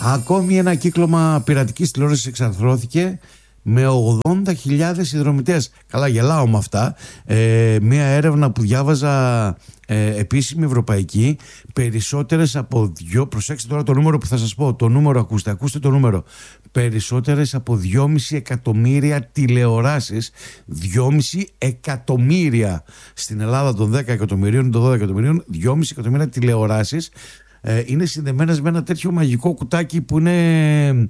Ακόμη ένα κύκλωμα πειρατικής τηλεόρασης εξαρθρώθηκε με 80.000 συνδρομητές. Καλά, γελάω με αυτά. Μία έρευνα που διάβαζα, επίσημη ευρωπαϊκή, περισσότερες από προσέξτε τώρα το νούμερο που θα σας πω. Το νούμερο, ακούστε το νούμερο. Περισσότερες από 2,5 εκατομμύρια τηλεοράσεις. 2,5 εκατομμύρια. Στην Ελλάδα των 10 εκατομμυρίων, των 12 εκατομμυρίων, 2,5 εκατομμύρια τηλεοράσεις είναι συνδεμένες με ένα τέτοιο μαγικό κουτάκι που είναι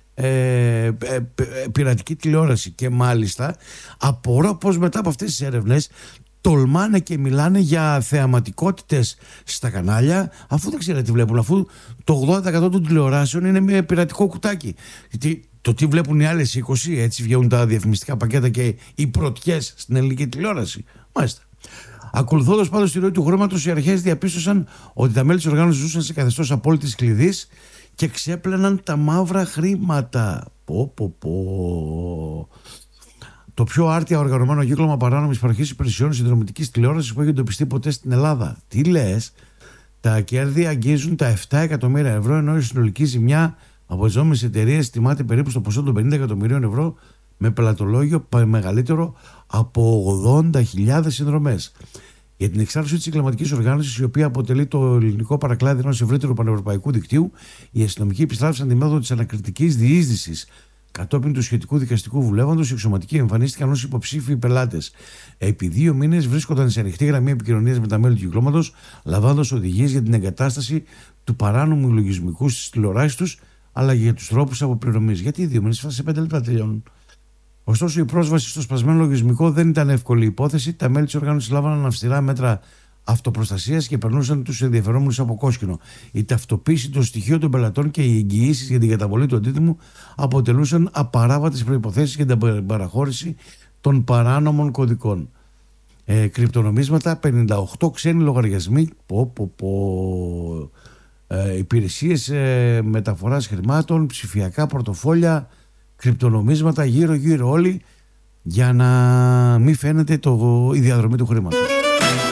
πειρατική τηλεόραση. Και μάλιστα απορώ πως μετά από αυτές τις έρευνες τολμάνε και μιλάνε για θεαματικότητες στα κανάλια, αφού δεν ξέρετε τι βλέπουν, αφού το 80% των τηλεοράσεων είναι με πειρατικό κουτάκι. Το τι βλέπουν οι άλλες 20, έτσι βγαίνουν τα διαφημιστικά πακέτα και οι πρωτιές στην ελληνική τηλεόραση. Μάλιστα. Ακολουθώντας πάντως τη ροή του χρήματος, οι αρχές διαπίστωσαν ότι τα μέλη της οργάνωσης ζούσαν σε καθεστώς απόλυτης κλειδής και ξέπλαιναν τα μαύρα χρήματα. Το πιο άρτια οργανωμένο κύκλωμα παράνομης παροχής υπηρεσιών συνδρομητικής τηλεόρασης που έχει εντοπιστεί ποτέ στην Ελλάδα. Τι λες? Τα κέρδη αγγίζουν τα 7 εκατομμύρια ευρώ, ενώ η συνολική ζημιά από τις νόμιμες εταιρείες τιμάται περίπου στο ποσό των 50 εκατομμυρίων ευρώ, με πελατολόγιο μεγαλύτερο από 80.000 συνδρομές. Για την εξάρτηση της εγκληματικής οργάνωσης, η οποία αποτελεί το ελληνικό παρακλάδι ενός ευρύτερου πανευρωπαϊκού δικτύου, οι αστυνομικοί επιστράφησαν τη μέθοδο της ανακριτικής διείσδυσης. Κατόπιν του σχετικού δικαστικού βουλεύοντος, οι εξωματικοί εμφανίστηκαν ως υποψήφιοι πελάτες. Επί 2 μήνες βρίσκονταν σε ανοιχτή γραμμή επικοινωνίας με τα μέλη του κυκλώματος, λαμβάνοντας οδηγίες για την εγκατάσταση του παράνομου λογισμικού στις τηλεοράσεις τους, αλλά και για τους τρόπους αποπληρωμής. Γιατί 2 μήνες, σε 5 λεπτά τελειώνουν. Ωστόσο, η πρόσβαση στο σπασμένο λογισμικό δεν ήταν εύκολη υπόθεση. Τα μέλη της οργάνωσης λάβαναν αυστηρά μέτρα αυτοπροστασίας και περνούσαν τους ενδιαφερόμενους από κόσκινο. Η ταυτοποίηση των στοιχείων των πελατών και οι εγγυήσεις για την καταβολή του αντίτιμου αποτελούσαν απαράβατες προϋποθέσεις για την παραχώρηση των παράνομων κωδικών. Κρυπτονομίσματα, 58 ξένοι λογαριασμοί, υπηρεσίες μεταφοράς χρημάτων, ψηφιακά πορτοφόλια, κρυπτονομίσματα γύρω-γύρω όλοι, για να μην φαίνεται η διαδρομή του χρήματος.